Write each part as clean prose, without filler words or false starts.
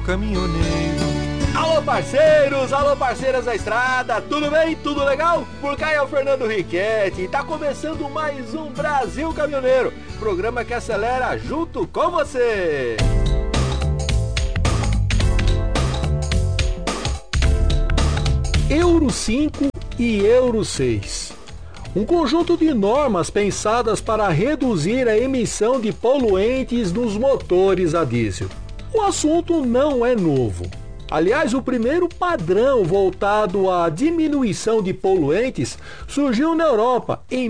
Caminhoneiro. Alô parceiros, alô parceiras da estrada, tudo bem? Tudo legal? Por cá é o Fernando Riquetti e tá começando mais um Brasil Caminhoneiro, programa que acelera junto com você. Euro 5 e Euro 6. Um conjunto de normas pensadas para reduzir a emissão de poluentes nos motores a diesel. O assunto não é novo. Aliás, o primeiro padrão voltado à diminuição de poluentes surgiu na Europa em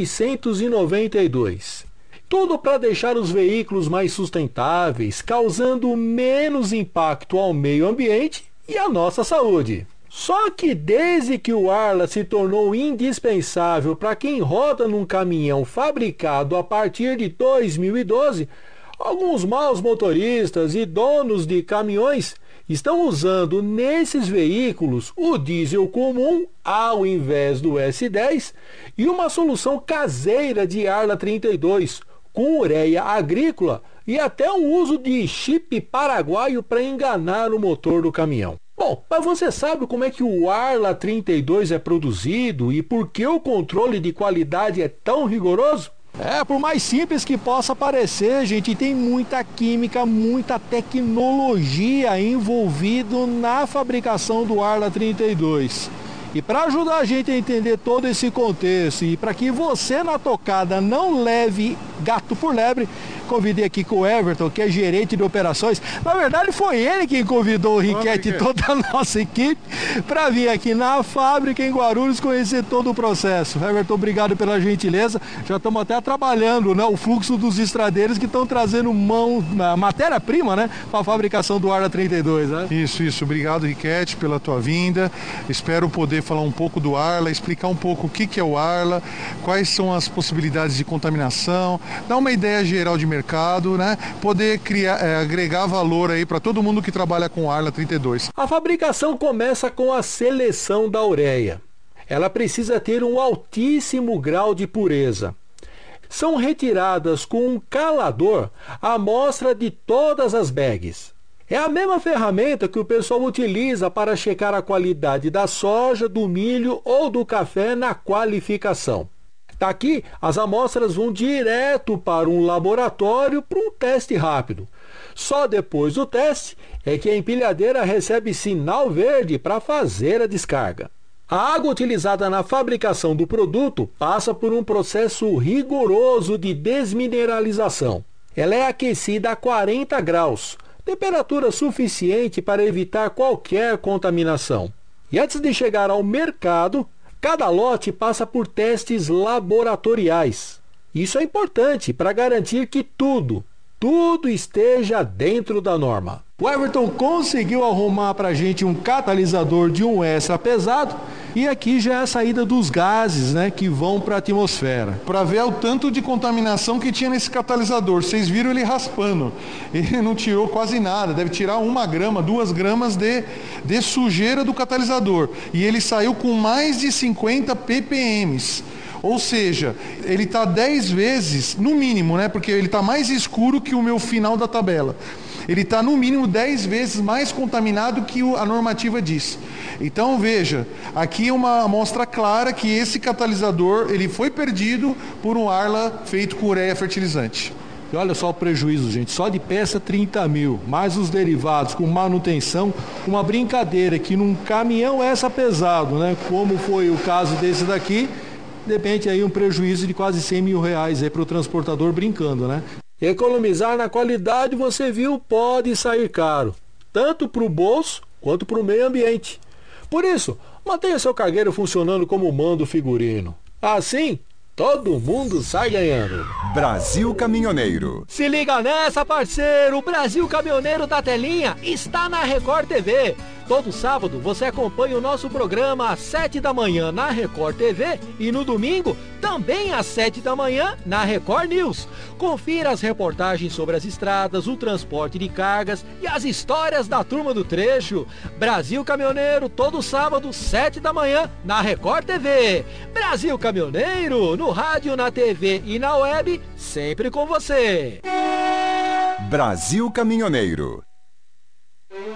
1992. Tudo para deixar os veículos mais sustentáveis, causando menos impacto ao meio ambiente e à nossa saúde. Só que desde que o Arla se tornou indispensável para quem roda num caminhão fabricado a partir de 2012, alguns maus motoristas e donos de caminhões estão usando nesses veículos o diesel comum ao invés do S10 e uma solução caseira de Arla 32, com ureia agrícola e até o uso de chip paraguaio para enganar o motor do caminhão. Bom, mas você sabe como é que o Arla 32 é produzido e por que o controle de qualidade é tão rigoroso? Por mais simples que possa parecer, gente, tem muita química, muita tecnologia envolvida na fabricação do Arla 32. E para ajudar a gente a entender todo esse contexto e para que você na tocada não leve gato por lebre, convidei aqui com o Everton, que é gerente de operações. Na verdade, foi ele quem convidou o Riquetti e toda a nossa equipe para vir aqui na fábrica em Guarulhos conhecer todo o processo. Everton, obrigado pela gentileza. Já estamos até trabalhando, né, o fluxo dos estradeiros que estão trazendo matéria-prima, né, para a fabricação do Arla 32. Né? Isso. Obrigado, Riquetti, pela tua vinda. Espero poder falar um pouco do Arla, explicar um pouco o que é o Arla, quais são as possibilidades de contaminação, dar uma ideia geral de mercado, né? Poder agregar valor aí para todo mundo que trabalha com Arla 32. A fabricação começa com a seleção da ureia. Ela precisa ter um altíssimo grau de pureza. São retiradas com um calador a amostra de todas as bags. É a mesma ferramenta que o pessoal utiliza para checar a qualidade da soja, do milho ou do café na qualificação. Daqui, as amostras vão direto para um laboratório para um teste rápido. Só depois do teste é que a empilhadeira recebe sinal verde para fazer a descarga. A água utilizada na fabricação do produto passa por um processo rigoroso de desmineralização. Ela é aquecida a 40 graus, temperatura suficiente para evitar qualquer contaminação. E antes de chegar ao mercado, cada lote passa por testes laboratoriais. Isso é importante para garantir que tudo esteja dentro da norma. O Everton conseguiu arrumar para a gente um catalisador de um extra pesado e aqui já é a saída dos gases, né, que vão para a atmosfera. Para ver o tanto de contaminação que tinha nesse catalisador, vocês viram ele raspando, ele não tirou quase nada, deve tirar 1 grama, 2 gramas de sujeira do catalisador e ele saiu com mais de 50 ppm. Ou seja, ele está 10 vezes, no mínimo, né? Porque ele está mais escuro que o meu final da tabela. Ele está no mínimo 10 vezes mais contaminado que a normativa diz. Então veja, aqui é uma amostra clara que esse catalisador ele foi perdido por um Arla feito com ureia fertilizante. E olha só o prejuízo, gente, só de peça 30 mil, mais os derivados com manutenção, uma brincadeira que num caminhão essa pesado, né? Como foi o caso desse daqui, de repente aí um prejuízo de quase 100 mil reais para o transportador brincando, né? Economizar na qualidade, você viu, pode sair caro, tanto para o bolso quanto para o meio ambiente. Por isso, mantenha seu cargueiro funcionando como manda o figurino. Assim, todo mundo sai ganhando. Brasil Caminhoneiro. Se liga nessa, parceiro! O Brasil Caminhoneiro da Telinha está na Record TV. Todo sábado você acompanha o nosso programa às 7 da manhã na Record TV e no domingo também às 7 da manhã na Record News. Confira as reportagens sobre as estradas, o transporte de cargas e as histórias da turma do trecho. Brasil Caminhoneiro, todo sábado, 7 da manhã na Record TV. Brasil Caminhoneiro, no rádio, na TV e na web, sempre com você. Brasil Caminhoneiro.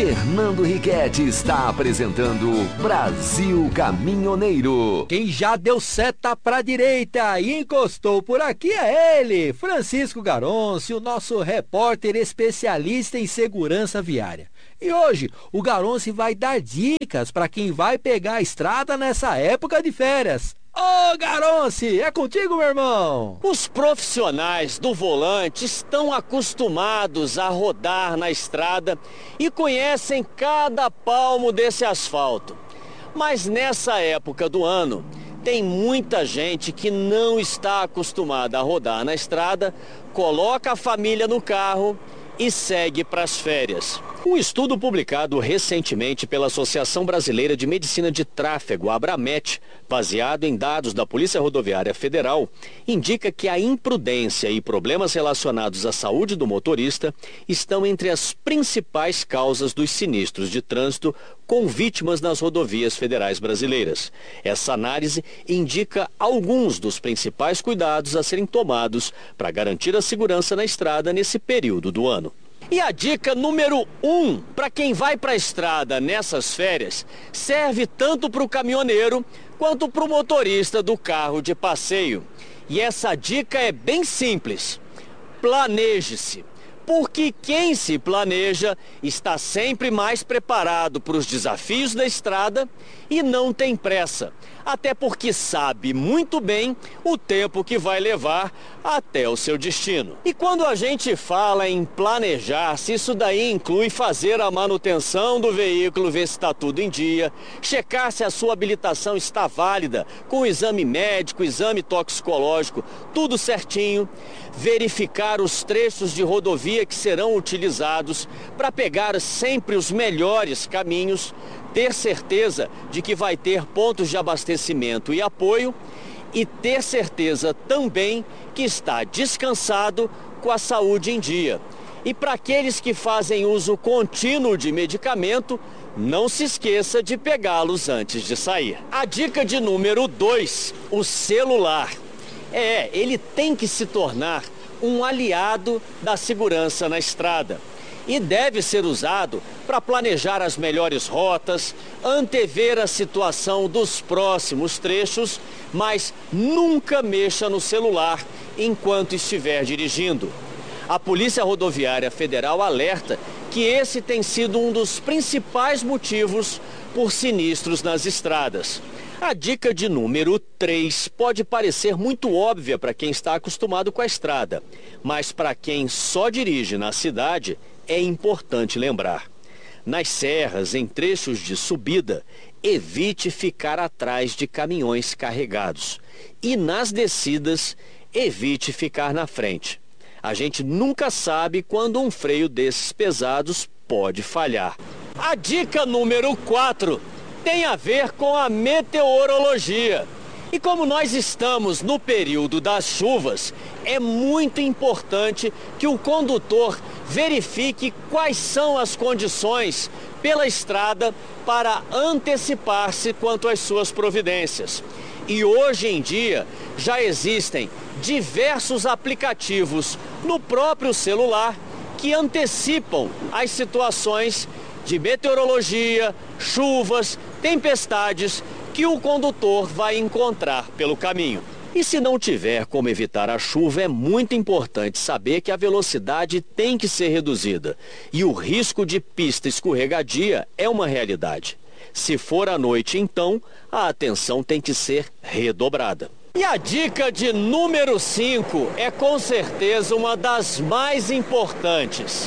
Fernando Riquetti está apresentando Brasil Caminhoneiro. Quem já deu seta para a direita e encostou por aqui é ele, Francisco Garonci, o nosso repórter especialista em segurança viária. E hoje o Garonci vai dar dicas para quem vai pegar a estrada nessa época de férias. Ô Garonci, é contigo, meu irmão! Os profissionais do volante estão acostumados a rodar na estrada e conhecem cada palmo desse asfalto. Mas nessa época do ano, tem muita gente que não está acostumada a rodar na estrada, coloca a família no carro e segue para as férias. Um estudo publicado recentemente pela Associação Brasileira de Medicina de Tráfego, Abramet, baseado em dados da Polícia Rodoviária Federal, indica que a imprudência e problemas relacionados à saúde do motorista estão entre as principais causas dos sinistros de trânsito com vítimas nas rodovias federais brasileiras. Essa análise indica alguns dos principais cuidados a serem tomados para garantir a segurança na estrada nesse período do ano. E a dica número 1 para quem vai para a estrada nessas férias serve tanto para o caminhoneiro quanto para o motorista do carro de passeio. E essa dica é bem simples: planeje-se. Porque quem se planeja está sempre mais preparado para os desafios da estrada e não tem pressa. Até porque sabe muito bem o tempo que vai levar até o seu destino. E quando a gente fala em planejar-se, isso daí inclui fazer a manutenção do veículo, ver se está tudo em dia, checar se a sua habilitação está válida, com o exame médico, exame toxicológico, tudo certinho, verificar os trechos de rodovia que serão utilizados para pegar sempre os melhores caminhos, ter certeza de que vai ter pontos de abastecimento e apoio e ter certeza também que está descansado com a saúde em dia. E para aqueles que fazem uso contínuo de medicamento, não se esqueça de pegá-los antes de sair. A dica de número 2, o celular. Ele tem que se tornar um aliado da segurança na estrada e deve ser usado para planejar as melhores rotas, antever a situação dos próximos trechos, mas nunca mexa no celular enquanto estiver dirigindo. A Polícia Rodoviária Federal alerta que esse tem sido um dos principais motivos por sinistros nas estradas. A dica de número 3 pode parecer muito óbvia para quem está acostumado com a estrada, mas para quem só dirige na cidade é importante lembrar. Nas serras, em trechos de subida, evite ficar atrás de caminhões carregados. E nas descidas, evite ficar na frente. A gente nunca sabe quando um freio desses pesados pode falhar. A dica número 4 tem a ver com a meteorologia. E como nós estamos no período das chuvas, é muito importante que o condutor verifique quais são as condições pela estrada para antecipar-se quanto às suas providências. E hoje em dia já existem diversos aplicativos no próprio celular que antecipam as situações de meteorologia, chuvas, tempestades que o condutor vai encontrar pelo caminho. E se não tiver como evitar a chuva, é muito importante saber que a velocidade tem que ser reduzida. E o risco de pista escorregadia é uma realidade. Se for à noite, então, a atenção tem que ser redobrada. E a dica de número 5 é com certeza uma das mais importantes.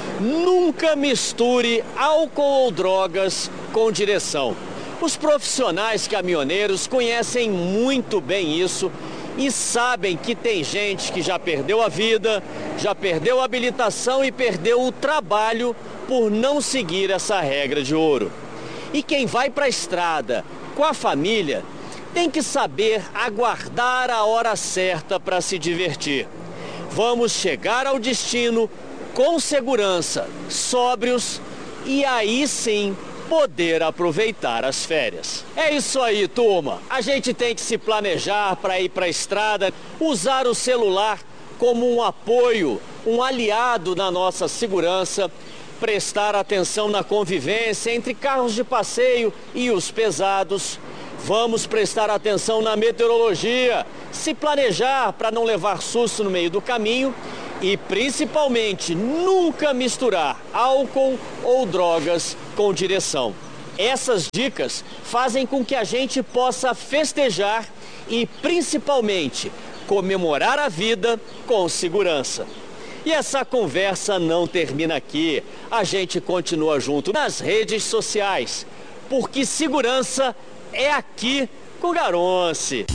Nunca misture álcool ou drogas com direção. Os profissionais caminhoneiros conhecem muito bem isso e sabem que tem gente que já perdeu a vida, já perdeu a habilitação e perdeu o trabalho por não seguir essa regra de ouro. E quem vai para a estrada com a família tem que saber aguardar a hora certa para se divertir. Vamos chegar ao destino com segurança, sóbrios e aí sim poder aproveitar as férias. É isso aí, turma. A gente tem que se planejar para ir para a estrada, usar o celular como um apoio, um aliado na nossa segurança, prestar atenção na convivência entre carros de passeio e os pesados. Vamos prestar atenção na meteorologia, se planejar para não levar susto no meio do caminho e, principalmente, nunca misturar álcool ou drogas com direção. Essas dicas fazem com que a gente possa festejar e, principalmente, comemorar a vida com segurança. E essa conversa não termina aqui. A gente continua junto nas redes sociais, porque segurança é aqui com Garonce.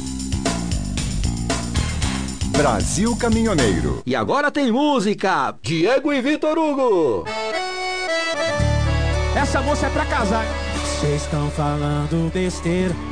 Brasil Caminhoneiro. E agora tem música. Diego e Vitor Hugo. Essa moça é pra casar. Vocês estão falando besteira.